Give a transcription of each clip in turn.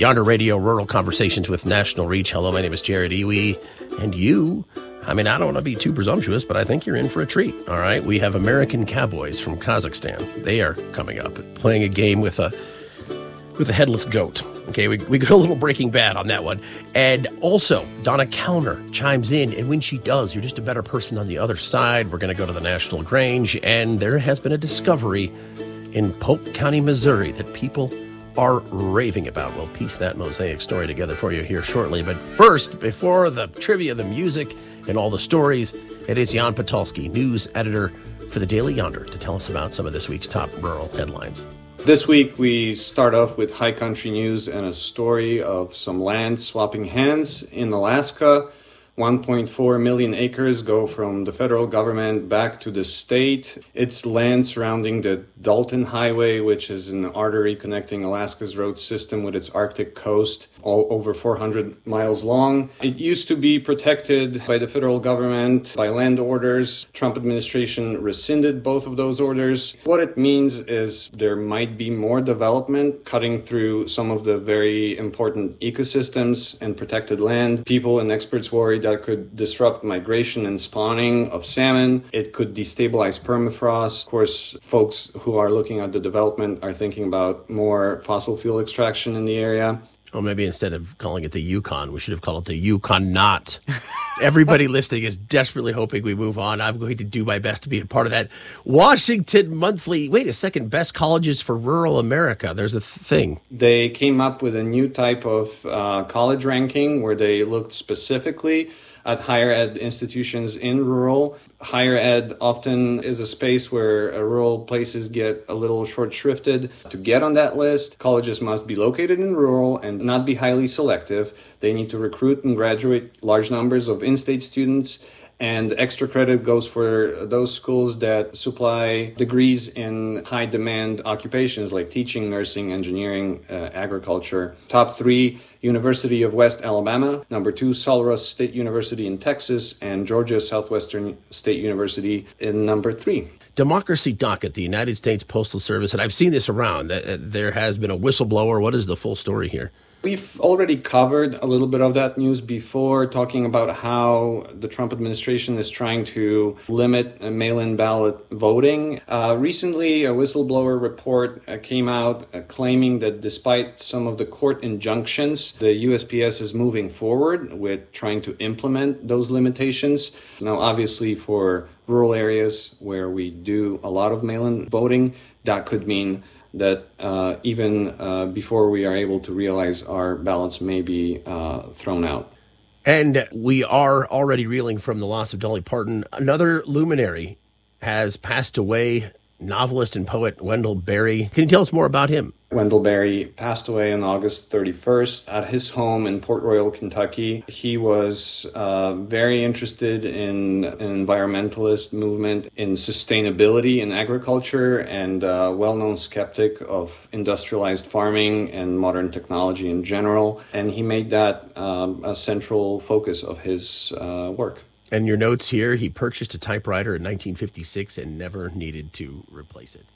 Yonder Radio, Rural Conversations with National Reach. Hello, my name is Jared Iwi. And you, I don't want to be too presumptuous, but I think you're in for a treat, all right? We have American Cowboys from Kazakhstan. They are coming up, playing a game with a headless goat. Okay, we go a little Breaking Bad on that one. And also, Donna Kellner chimes in, and when she does, you're just a better person on the other side. We're going to go to the National Grange, and there has been a discovery in Polk County, Missouri, that people are raving about. We'll piece that mosaic story together for you here shortly. But first, before the trivia, the music, and all the stories, it is Jan Patulski, news editor for the Daily Yonder, to tell us about some of this week's top rural headlines. This week, we start off with high country news and a story of some land swapping hands in Alaska. 1.4 million acres go from the federal government back to the state. It's land surrounding the Dalton Highway, which is an artery connecting Alaska's road system with its Arctic coast, all over 400 miles long. It used to be protected by the federal government by land orders. Trump administration rescinded both of those orders. What it means is there might be more development cutting through some of the very important ecosystems and protected land. People and experts worry that could disrupt migration and spawning of salmon. It could destabilize permafrost. Of course, folks who are looking at the development are thinking about more fossil fuel extraction in the area. Or maybe instead of calling it the Yukon, we should have called it the Yukon Not. Everybody listening is desperately hoping we move on. I'm going to do my best to be a part of that. Washington Monthly. Wait a second. Best colleges for rural America. There's a thing. They came up with a new type of college ranking where they looked specifically at higher ed institutions in rural. Higher ed often is a space where rural places get a little short-shrifted. To get on that list, colleges must be located in rural and not be highly selective. They need to recruit and graduate large numbers of in-state students. And extra credit goes for those schools that supply degrees in high-demand occupations like teaching, nursing, engineering, agriculture. Top 3, University of West Alabama. Number 2, Sulros State University in Texas. And Georgia Southwestern State University in number 3. Democracy Docket, the United States Postal Service, and I've seen this around. There has been a whistleblower. What is the full story here? We've already covered a little bit of that news before, talking about how the Trump administration is trying to limit mail-in ballot voting. Recently, a whistleblower report came out claiming that despite some of the court injunctions, the USPS is moving forward with trying to implement those limitations. Now, obviously, for rural areas where we do a lot of mail-in voting, that could mean that even before we are able to realize our ballots may be thrown out. And we are already reeling from the loss of Dolly Parton. Another luminary has passed away, novelist and poet Wendell Berry. Can you tell us more about him? Wendell Berry passed away on August 31st at his home in Port Royal, Kentucky. He was very interested in an environmentalist movement, in sustainability in agriculture, and a well-known skeptic of industrialized farming and modern technology in general. And he made that a central focus of his work. And your notes here, he purchased a typewriter in 1956 and never needed to replace it.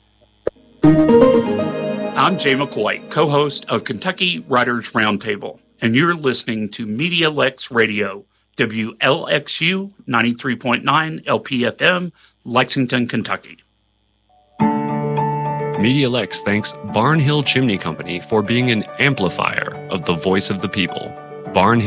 I'm Jay McCoy, co-host of Kentucky Writers Roundtable, and you're listening to Media Lex Radio, WLXU 93.9 LPFM, Lexington, Kentucky. Media Lex thanks Barnhill Chimney Company for being an amplifier of the voice of the people. Barnhill